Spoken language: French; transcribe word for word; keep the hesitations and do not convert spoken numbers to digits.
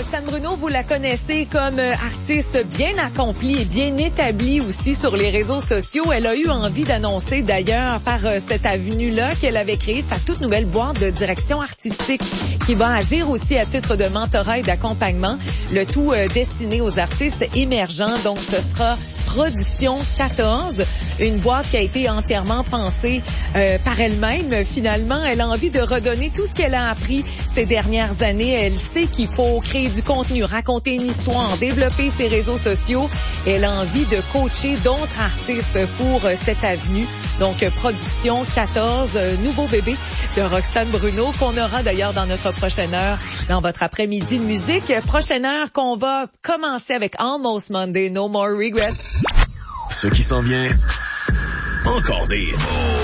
Roxane Bruno, vous la connaissez comme artiste bien accomplie et bien établie aussi sur les réseaux sociaux. Elle a eu envie d'annoncer d'ailleurs par cette avenue-là qu'elle avait créé sa toute nouvelle boîte de direction artistique qui va agir aussi à titre de mentorat et d'accompagnement, le tout destiné aux artistes émergents. Donc ce sera Production quatorze, une boîte qui a été entièrement pensée euh, par elle-même. Finalement, elle a envie de redonner tout ce qu'elle a appris ces dernières années. Elle sait qu'il faut créer du contenu, raconter une histoire, développer ses réseaux sociaux. Elle a envie de coacher d'autres artistes pour euh, cette avenue. Donc, euh, Production quatorze, euh, nouveau bébé de Roxane Bruno, qu'on aura d'ailleurs dans notre prochaine heure, dans votre après-midi de musique. Prochaine heure qu'on va commencer avec Almost Monday, No More Regrets. Ce qui s'en vient, encore des